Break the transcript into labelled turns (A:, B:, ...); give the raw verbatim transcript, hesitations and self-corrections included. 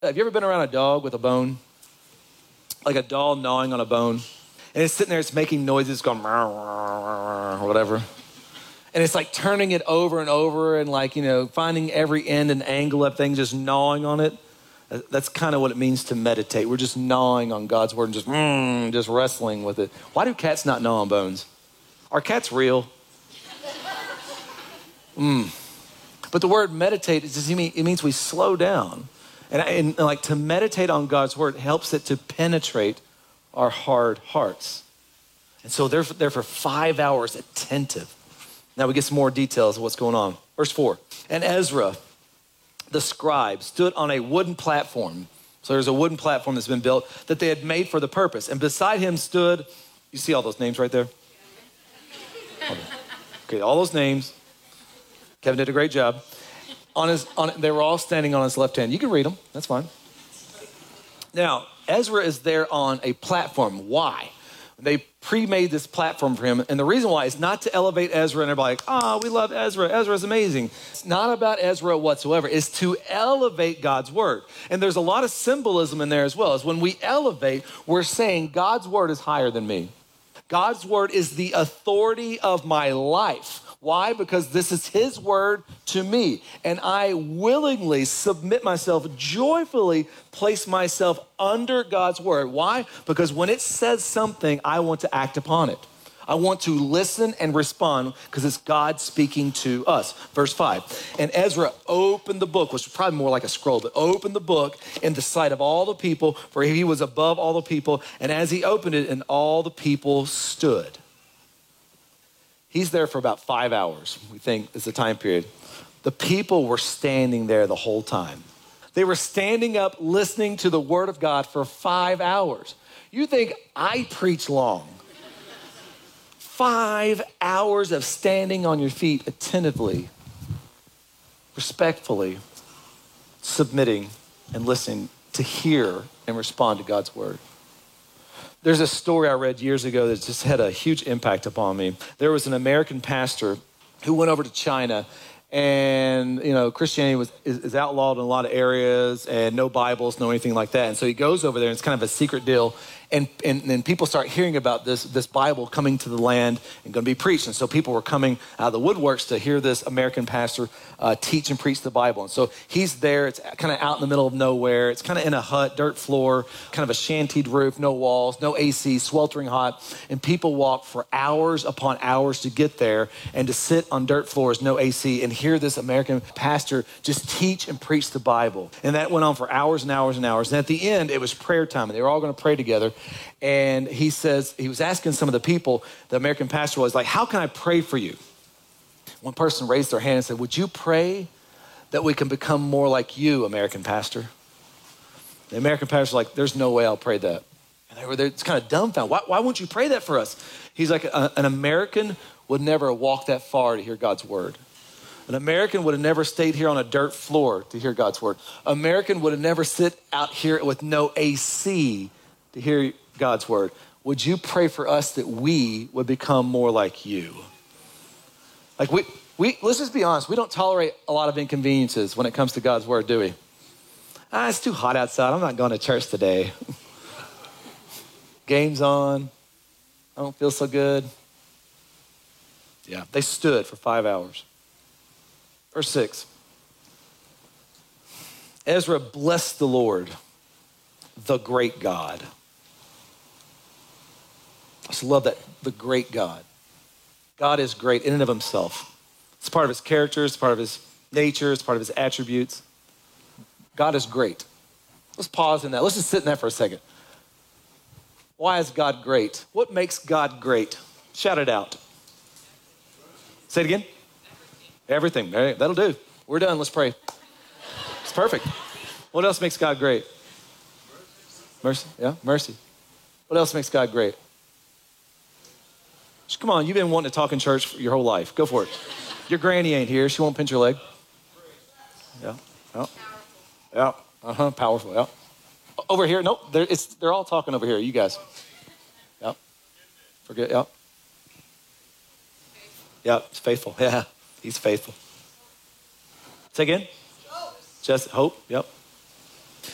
A: Have you ever been around a dog with a bone? Like a doll gnawing on a bone? And it's sitting there, it's making noises, going or whatever. And it's like turning it over and over and like, you know, finding every end and angle of things, just gnawing on it. That's kind of what it means to meditate. We're just gnawing on God's word and just, mm, just wrestling with it. Why do cats not gnaw on bones? Are cats real? Mm. But the word meditate, is just, it means we slow down. And, and like to meditate on God's word helps it to penetrate our hard hearts. And so they're there for five hours attentive. Now we get some more details of what's going on. Verse four, and Ezra, the scribe, stood on a wooden platform. So there's a wooden platform that's been built that they had made for the purpose. And beside him stood, you see all those names right there? Okay, all those names. Kevin did a great job. On his, on, they were all standing on his left hand. You can read them, that's fine. Now, Ezra is there on a platform. Why? They pre-made this platform for him. And the reason why is not to elevate Ezra and everybody like, oh, we love Ezra. Ezra's amazing. It's not about Ezra whatsoever. It's to elevate God's word. And there's a lot of symbolism in there as well. As when we elevate, we're saying God's word is higher than me. God's word is the authority of my life. Why? Because this is his word to me. And I willingly submit myself, joyfully place myself under God's word. Why? Because when it says something, I want to act upon it. I want to listen and respond because it's God speaking to us. Verse five, and Ezra opened the book, which was probably more like a scroll, but opened the book in the sight of all the people, for he was above all the people. And as he opened it, and all the people stood. He's there for about five hours, we think is the time period. The people were standing there the whole time. They were standing up listening to the word of God for five hours. You think I preach long. Five hours of standing on your feet attentively, respectfully, submitting and listening to hear and respond to God's word. There's a story I read years ago that just had a huge impact upon me. There was an American pastor who went over to China, and you know, Christianity was is, is outlawed in a lot of areas, and no Bibles, no anything like that. And so he goes over there, and it's kind of a secret deal. And, and, and people start hearing about this, this Bible coming to the land and going to be preached. And so people were coming out of the woodworks to hear this American pastor uh, teach and preach the Bible. And so he's there. It's kind of out in the middle of nowhere. It's kind of in a hut, dirt floor, kind of a shantied roof, no walls, no A C, sweltering hot. And people walk for hours upon hours to get there and to sit on dirt floors, no A C, and hear this American pastor just teach and preach the Bible. And that went on for hours and hours and hours. And at the end, it was prayer time. And they were all going to pray together. And he says, he was asking some of the people, the American pastor was like, how can I pray for you? One person raised their hand and said, would you pray that we can become more like you, American pastor? The American pastor was like, there's no way I'll pray that. And they were there, it's kind of dumbfounded. Why, why won't you pray that for us? He's like, an American would never walk that far to hear God's word. An American would have never stayed here on a dirt floor to hear God's word. An American would have never sit out here with no A C to hear God's word. Would you pray for us that we would become more like you? Like we, we let's just be honest, we don't tolerate a lot of inconveniences when it comes to God's word, do we? Ah, it's too hot outside. I'm not going to church today. Game's on. I don't feel so good. Yeah, they stood for five hours. Verse six. Ezra blessed the Lord, the great God. I just love that, the great God. God is great in and of himself. It's part of his character, it's part of his nature, it's part of his attributes. God is great. Let's pause in that. Let's just sit in that for a second. Why is God great? What makes God great? Shout it out. Say it again. Everything. Everything. All right, that'll do. We're done. Let's pray. It's perfect. What else makes God great? Mercy. Yeah, mercy. What else makes God great? Come on, you've been wanting to talk in church your whole life. Go for it. Your granny ain't here. She won't pinch your leg. Yeah. Yeah. Yeah. Uh-huh. Powerful. Yeah. Over here. Nope. They're, it's, they're all talking over here. You guys. Yeah. Forget. Yeah. Yeah. It's faithful. Yeah. He's faithful. Say again. Just hope. Yep.